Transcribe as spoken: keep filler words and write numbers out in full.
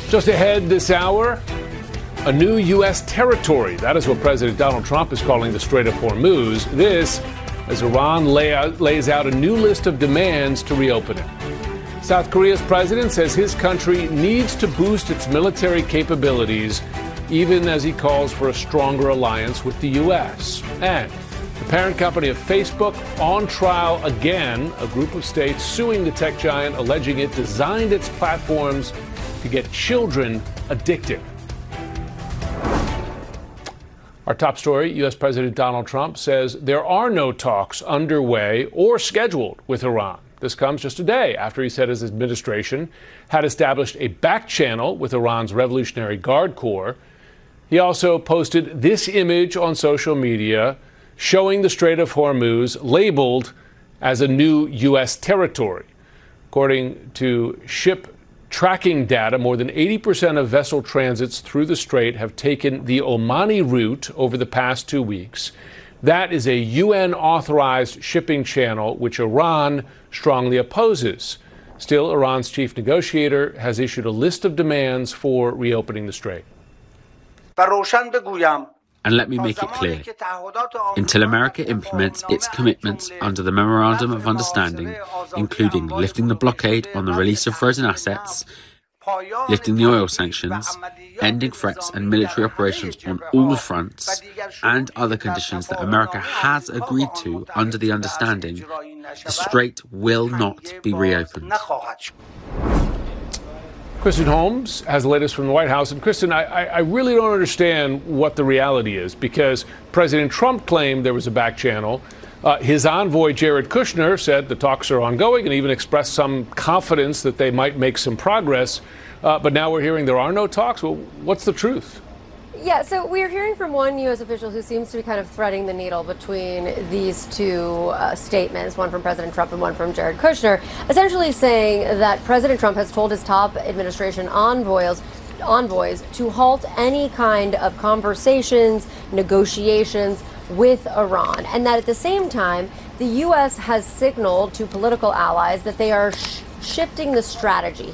Just ahead this hour, a new U S territory. That is what President Donald Trump is calling the Strait of Hormuz. This as Iran lay out, lays out a new list of demands to reopen it. South Korea's president says his country needs to boost its military capabilities, even as he calls for a stronger alliance with the U S. And the parent company of Facebook on trial again, a group of states suing the tech giant, alleging it designed its platforms to get children addicted. Our top story, U S. President Donald Trump says there are no talks underway or scheduled with Iran. This comes just a day after he said his administration had established a back channel with Iran's Revolutionary Guard Corps. He also posted this image on social media showing the Strait of Hormuz labeled as a new U S territory. According to ship tracking data, more than eighty percent of vessel transits through the strait have taken the Omani route over the past two weeks. That is a U N-authorized shipping channel, which Iran strongly opposes. Still, Iran's chief negotiator has issued a list of demands for reopening the strait. And let me make it clear, until America implements its commitments under the Memorandum of Understanding, including lifting the blockade on the release of frozen assets, lifting the oil sanctions, ending threats and military operations on all fronts, and other conditions that America has agreed to under the understanding, the strait will not be reopened. Kristen Holmes has the latest from the White House. And Kristen, I, I really don't understand what the reality is, because President Trump claimed there was a back channel. Uh, his envoy, Jared Kushner, said the talks are ongoing and even expressed some confidence that they might make some progress. Uh, but now we're hearing there are no talks. Well, what's the truth? Yeah, so we're hearing from one U S official who seems to be kind of threading the needle between these two uh, statements, one from President Trump and one from Jared Kushner, essentially saying that President Trump has told his top administration envoys, envoys to halt any kind of conversations, negotiations with Iran, and that at the same time, the U S has signaled to political allies that they are sh- shifting the strategy